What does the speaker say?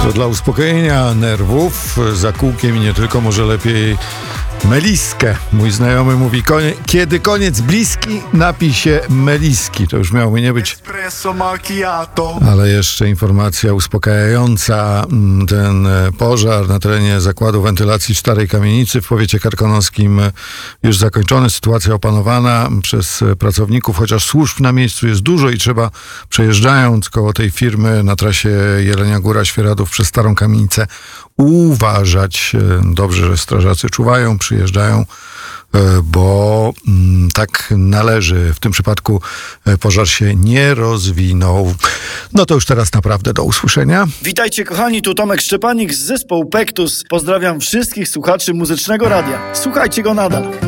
To dla uspokojenia nerwów za kółkiem i nie tylko, może lepiej meliskę. Mój znajomy mówi, kiedy koniec bliski, napij się meliski. To już miałoby nie być. Espresso macchiato. Ale jeszcze informacja uspokajająca. Ten pożar na terenie zakładu wentylacji Starej Kamienicy w powiecie karkonoskim już zakończony. Sytuacja opanowana przez pracowników, chociaż służb na miejscu jest dużo i trzeba, przejeżdżając koło tej firmy na trasie Jelenia Góra-Świeradów przez Starą Kamienicę, uważać. Dobrze, że strażacy czuwają, przyjeżdżają, bo tak należy. W tym przypadku pożar się nie rozwinął. No to już teraz naprawdę do usłyszenia. Witajcie kochani, tu Tomek Szczepanik z zespołu Pektus. Pozdrawiam wszystkich słuchaczy Muzycznego Radia. Słuchajcie go nadal.